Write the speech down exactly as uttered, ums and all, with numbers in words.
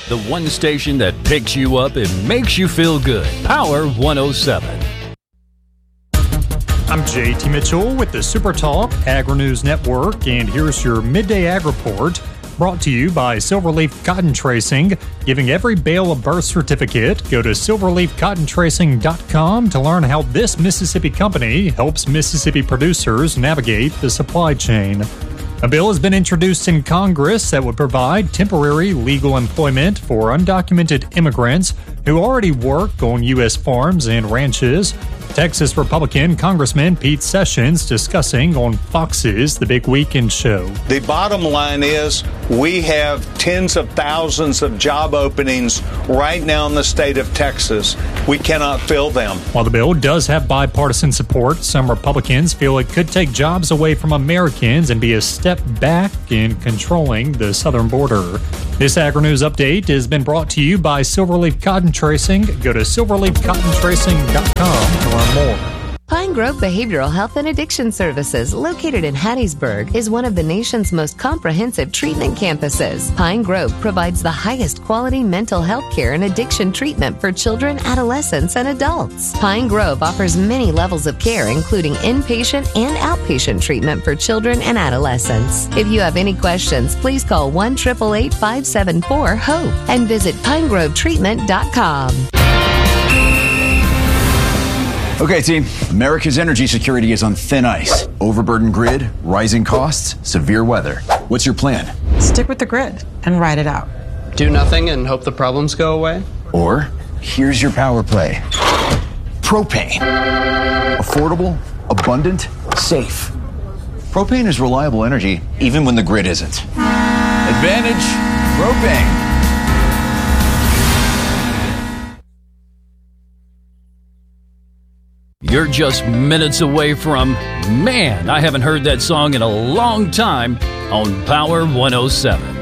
the one station that picks you up and makes you feel good. Power one oh seven. I'm J T Mitchell with the Super Talk Agri-News Network, and here's your Midday Ag Report, brought to you by Silverleaf Cotton Tracing, giving every bale a birth certificate. Go to silverleaf cotton tracing dot com to learn how this Mississippi company helps Mississippi producers navigate the supply chain. A bill has been introduced in Congress that would provide temporary legal employment for undocumented immigrants who already work on U S farms and ranches. Texas Republican Congressman Pete Sessions discussing on Fox's The Big Weekend Show. The bottom line is we have tens of thousands of job openings right now in the state of Texas. We cannot fill them. While the bill does have bipartisan support, some Republicans feel it could take jobs away from Americans and be a step back in controlling the southern border. This Agri-News update has been brought to you by Silverleaf Cotton Tracing. Go to silverleaf cotton tracing dot com to learn more. Pine Grove Behavioral Health and Addiction Services, located in Hattiesburg, is one of the nation's most comprehensive treatment campuses. Pine Grove provides the highest quality mental health care and addiction treatment for children, adolescents, and adults. Pine Grove offers many levels of care, including inpatient and outpatient treatment for children and adolescents. If you have any questions, please call one eight eight eight, five seven four, HOPE and visit pine grove treatment dot com. Okay, team. America's energy security is on thin ice. Overburdened grid, rising costs, severe weather. What's your plan? Stick with the grid and ride it out. Do nothing and hope the problems go away? Or, here's your power play. Propane. Affordable, abundant, safe. Propane is reliable energy even when the grid isn't. Advantage propane. You're just minutes away from, man, I haven't heard that song in a long time, on Power one oh seven.